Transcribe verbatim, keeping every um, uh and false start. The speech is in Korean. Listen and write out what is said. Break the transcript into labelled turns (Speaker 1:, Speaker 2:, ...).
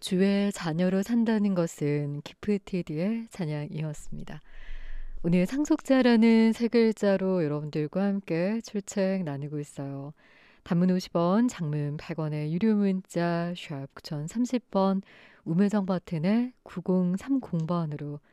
Speaker 1: 주의 자녀로 산다는 것은 기프티드의 찬양이었습니다. 오늘 상속자라는 세 글자로 여러분들과 함께 출첵 나누고 있어요. 단문 오십 원, 장문 백 원의 유료 문자 샵 구공삼공 번, 우회전 버튼에 구공삼공 번으로